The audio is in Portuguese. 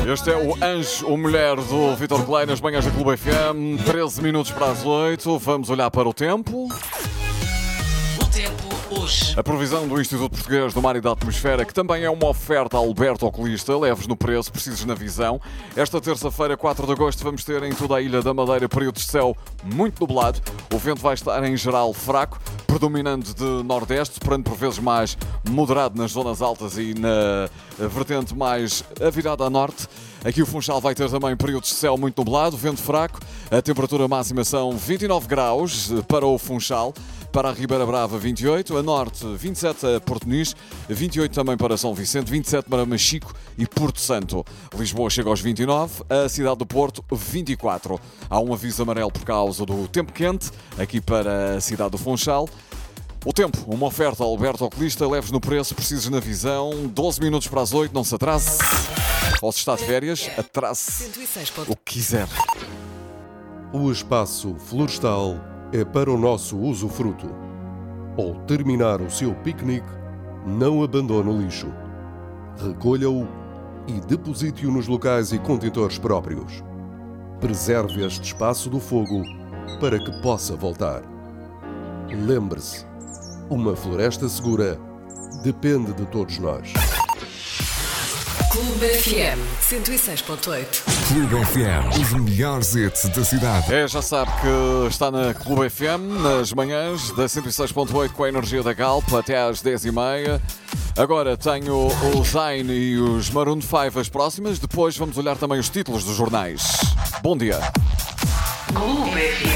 Este é o Anjo, o mulher do Vítor Clay nas manhãs da Clube FM. 13 minutos para as 8. Vamos olhar para o tempo. O tempo hoje. A previsão do Instituto Português do Mar e da Atmosfera, que também é uma oferta a Alberto Oculista, leves no preço, precisos na visão. Esta terça-feira, 4 de agosto, vamos ter em toda a Ilha da Madeira períodos de céu muito nublado. O vento vai estar em geral fraco, predominando de nordeste, soprando por vezes mais moderado nas zonas altas e na vertente mais virada a norte. Aqui o Funchal vai ter também períodos de céu muito nublado, vento fraco. A temperatura máxima são 29 graus para o Funchal. Para a Ribeira Brava, 28. A norte, 27 a Porto Nis. 28 também para São Vicente. 27 para Machico e Porto Santo. Lisboa chega aos 29. A cidade do Porto, 24. Há um aviso amarelo por causa do tempo quente, aqui para a cidade do Funchal. O tempo, uma oferta ao Alberto Oculista, leves no preço, precisos na visão. 12 minutos para as 8, não se atrase. Ou se está de férias, atrase o que quiser. O espaço florestal é para o nosso usufruto. Ao terminar o seu piquenique, não abandone o lixo. Recolha-o e deposite-o nos locais e contentores próprios. Preserve este espaço do fogo para que possa voltar. Lembre-se, uma floresta segura depende de todos nós. Clube FM 106.8. Clube FM, os melhores hits da cidade. Já sabe que está na Clube FM, nas manhãs da 106.8 com a energia da Galp até às 10h30. Agora tenho o Zayn e os Maroon 5 as próximas. Depois vamos olhar também os títulos dos jornais. Bom dia. Clube FM.